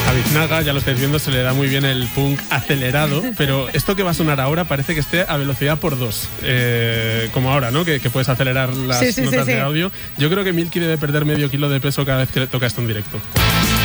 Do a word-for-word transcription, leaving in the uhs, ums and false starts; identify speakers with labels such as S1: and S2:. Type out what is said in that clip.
S1: Biznaga, ya lo estáis viendo, se le da muy bien el punk acelerado, pero esto que va a sonar ahora parece que esté a velocidad por dos, eh, como ahora, ¿no? Que, que puedes acelerar las
S2: sí, sí,
S1: notas
S2: sí, sí.
S1: de audio. Yo creo que Milky debe perder medio kilo de peso cada vez que le toca esto en directo.